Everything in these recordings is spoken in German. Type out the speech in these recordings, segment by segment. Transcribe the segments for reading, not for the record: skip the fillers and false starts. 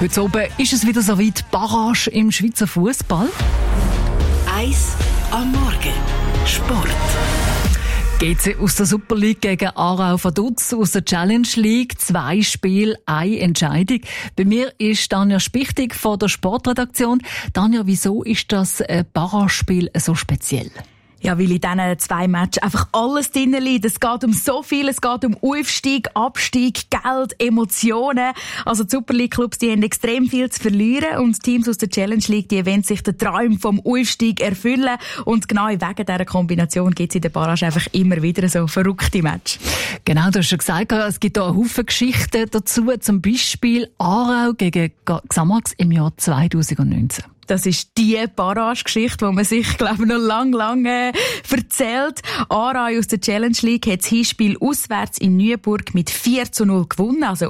Heute oben ist es wieder so weit, Barrage im Schweizer Fußball. 1 am Morgen. Sport. GC aus der Super League gegen Aarau Vaduz aus der Challenge League. 2 Spiele, 1 Entscheidung. Bei mir ist Tanja Spichtig von der Sportredaktion. Tanja, wieso ist das Barrage-Spiel so speziell? Ja, weil in diesen 2 Matches einfach alles drin liegt. Es geht um so viel. Es geht um Aufstieg, Abstieg, Geld, Emotionen. Also die Super League Clubs, die haben extrem viel zu verlieren. Und Teams aus der Challenge League, die wollen sich den Traum vom Aufstieg erfüllen. Und genau wegen dieser Kombination gibt es in der Barrage einfach immer wieder so verrückte Matches. Genau, du hast schon gesagt, es gibt da einen Haufen Geschichten dazu. Zum Beispiel Aarau gegen Xamax im Jahr 2019. Das ist die Barrage-Geschichte, die man sich, glaube ich, noch lange erzählt. Aarau aus der Challenge League hat das Hinspiel auswärts in Neuenburg mit 4:0 gewonnen. Also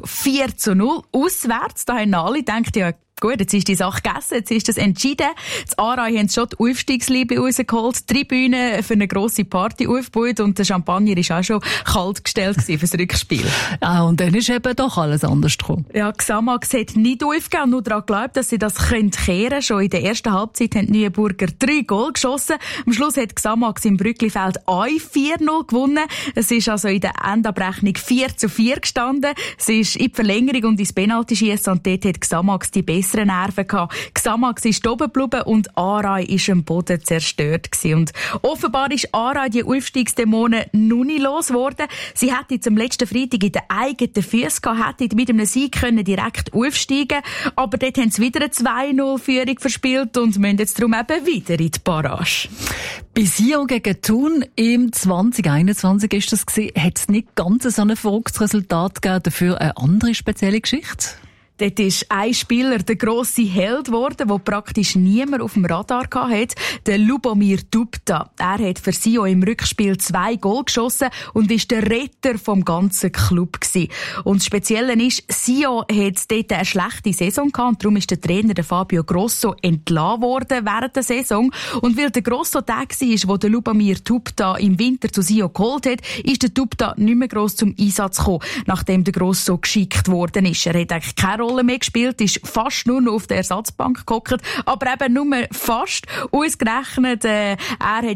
4:0 auswärts. Da haben alle gedacht, ja, gut, jetzt ist die Sache gegessen, jetzt ist das entschieden. Das Aarau haben schon die Aufstiegsliebe rausgeholt, die Tribüne für eine grosse Party aufgebaut und der Champagner war auch schon kalt gestellt für das Rückspiel. Ah, und dann ist eben doch alles anders gekommen. Ja, Xamax hat nicht aufgegeben, nur daran geglaubt, dass sie das kehren können. Schon in der ersten Halbzeit haben die Neuenburger 3 Goal geschossen. Am Schluss hat Xamax im Brücklifeld auch 4:0 gewonnen. Es ist also in der Endabrechnung 4:4 gestanden. Es ist in die Verlängerung und ins Penalty-Schiessen und dort hat Xamax die besseren Nerven gehabt. Xamax ist oben geblieben und Aarau ist am Boden zerstört gewesen. Und offenbar ist Aarau die Aufstiegsdämonen noch nicht losgeworden. Sie hätte zum letzten Freitag in den eigenen Füßen gehabt, hätte mit einem Sieg können direkt aufsteigen, aber dort haben sie wieder eine 2:0-Führung verspielt und müssen jetzt darum eben wieder in die Barrage. Bei Sion gegen Thun im 2021 ist das gewesen, hat es nicht ganz so ein verrücktes Resultat gegeben, dafür eine andere spezielle Geschichte? Dort ist ein Spieler der grosse Held geworden, den praktisch niemand auf dem Radar hatte, der Lubomir Dubta. Er hat für Sion im Rückspiel 2 Goal geschossen und ist der Retter vom ganzen Club gewesen. Und das Spezielle ist, Sion hat dort eine schlechte Saison gehabt und darum ist der Trainer, der Fabio Grosso, entlassen worden während der Saison. Und weil der Grosso der war, wo der Lubomir Dubta im Winter zu Sion geholt hat, ist der Dubta nicht mehr gross zum Einsatz gekommen, nachdem der Grosso geschickt worden ist. Er hat eigentlich keine Rolle mehr gespielt, ist fast nur noch auf der Ersatzbank gehockt, aber eben nur fast. Ausgerechnet, er hat